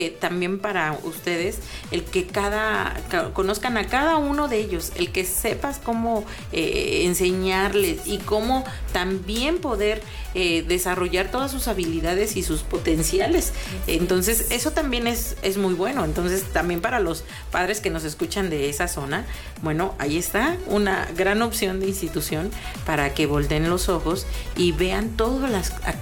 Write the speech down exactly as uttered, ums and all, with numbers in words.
también para ustedes el que cada conozcan a cada uno de ellos, el que sepas cómo eh, enseñarles y cómo también poder eh, desarrollar todas sus habilidades y sus potenciales. Entonces eso también es, es muy bueno. Entonces también para los padres que nos escuchan de esa zona, bueno, ahí está una gran opción de institución para que volteen los ojos y vean todas las actividades